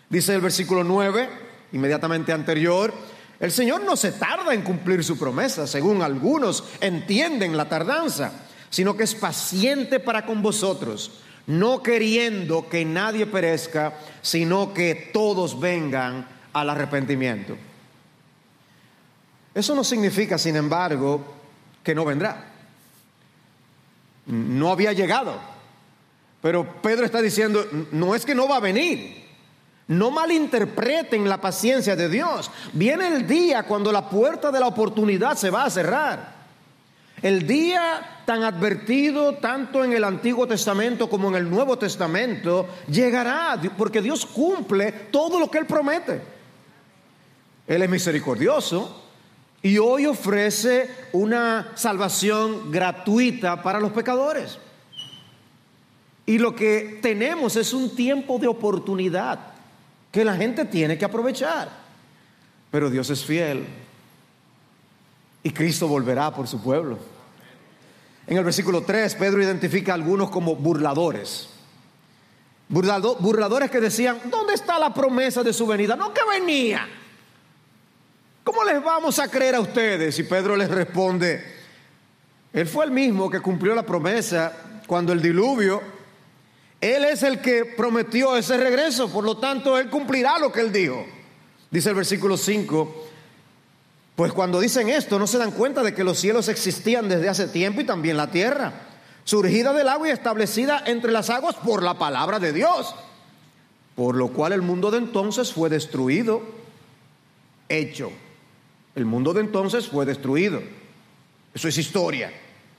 Dice el versículo 9, inmediatamente anterior: el Señor no se tarda en cumplir su promesa, según algunos entienden la tardanza, sino que es paciente para con vosotros, no queriendo que nadie perezca, sino que todos vengan al arrepentimiento. Eso no significa, sin embargo, que no vendrá. No había llegado, pero Pedro está diciendo, no es que no va a venir. No malinterpreten la paciencia de Dios. Viene el día cuando la puerta de la oportunidad se va a cerrar. El día tan advertido tanto en el Antiguo Testamento como en el Nuevo Testamento llegará, porque Dios cumple todo lo que Él promete. Él es misericordioso y hoy ofrece una salvación gratuita para los pecadores. Y lo que tenemos es un tiempo de oportunidad que la gente tiene que aprovechar. Pero Dios es fiel y Cristo volverá por su pueblo. En el versículo 3, Pedro identifica a algunos como burladores. Burladores que decían, ¿dónde está la promesa de su venida? No, que venía. ¿Cómo les vamos a creer a ustedes? Y Pedro les responde, Él fue el mismo que cumplió la promesa cuando el diluvio. Él es el que prometió ese regreso, por lo tanto Él cumplirá lo que Él dijo. Dice el versículo 5, pues cuando dicen esto no se dan cuenta de que los cielos existían desde hace tiempo y también la tierra, surgida del agua y establecida entre las aguas por la palabra de Dios, por lo cual el mundo de entonces fue destruido, hecho. El mundo de entonces fue destruido. Eso es historia.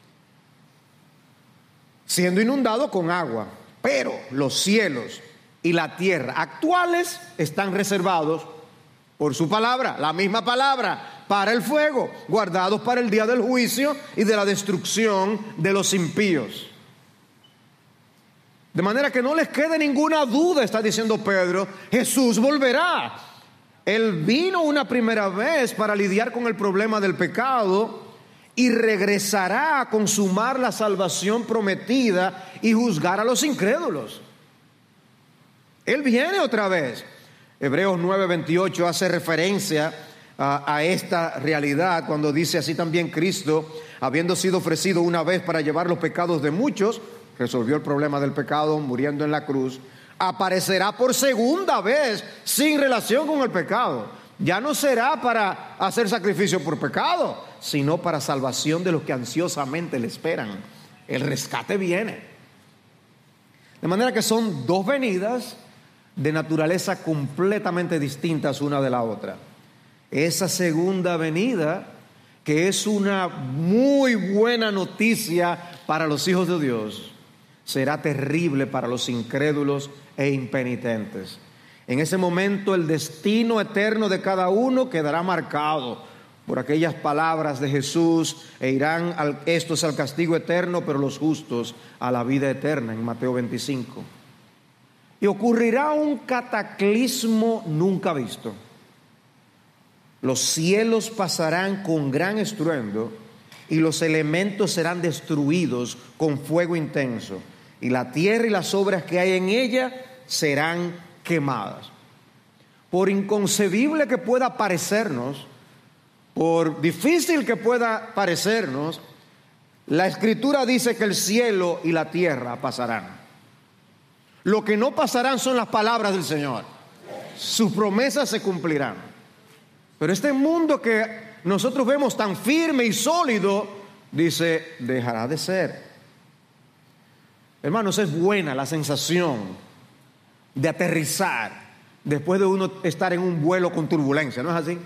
Siendo inundado con agua. Pero los cielos y la tierra actuales están reservados por su palabra, la misma palabra, para el fuego, guardados para el día del juicio y de la destrucción de los impíos. De manera que no les quede ninguna duda, está diciendo Pedro, Jesús volverá. Él vino una primera vez para lidiar con el problema del pecado y regresará a consumar la salvación prometida y juzgar a los incrédulos. Él viene otra vez. Hebreos 9:28 hace referencia a esta realidad cuando dice, así también Cristo, habiendo sido ofrecido una vez para llevar los pecados de muchos, resolvió el problema del pecado muriendo en la cruz, aparecerá por segunda vez sin relación con el pecado. Ya no será para hacer sacrificio por pecado, sino para salvación de los que ansiosamente le esperan. El rescate viene. De manera que son dos venidas de naturaleza completamente distintas una de la otra. Esa segunda venida, que es una muy buena noticia para los hijos de Dios, será terrible para los incrédulos e impenitentes. En ese momento el destino eterno de cada uno quedará marcado por aquellas palabras de Jesús, e irán estos al castigo eterno, pero los justos a la vida eterna, en Mateo 25. Y ocurrirá un cataclismo nunca visto. Los cielos pasarán con gran estruendo y los elementos serán destruidos con fuego intenso, y la tierra y las obras que hay en ella serán quemadas. Por inconcebible que pueda parecernos, por difícil que pueda parecernos, la Escritura dice que el cielo y la tierra pasarán. Lo que no pasarán son las palabras del Señor. Sus promesas se cumplirán. Pero este mundo que nosotros vemos tan firme y sólido, dice, dejará de ser. Hermanos, es buena la sensación de aterrizar después de uno estar en un vuelo con turbulencia, ¿no es así?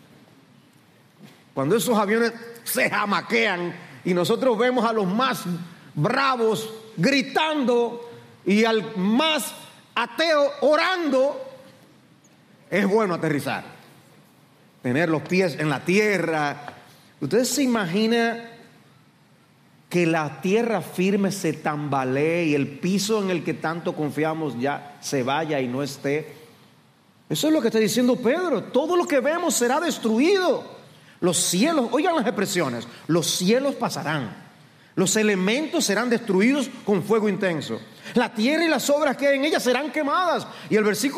Cuando esos aviones se jamaquean y nosotros vemos a los más bravos gritando y al más ateo orando, es bueno aterrizar, tener los pies en la tierra. ¿Usted se imagina que la tierra firme se tambalee y el piso en el que tanto confiamos ya se vaya y no esté? Eso es lo que está diciendo Pedro. Todo lo que vemos será destruido. Los cielos, oigan las expresiones, los cielos pasarán, los elementos serán destruidos con fuego intenso, la tierra y las obras que hay en ella serán quemadas. Y el versículo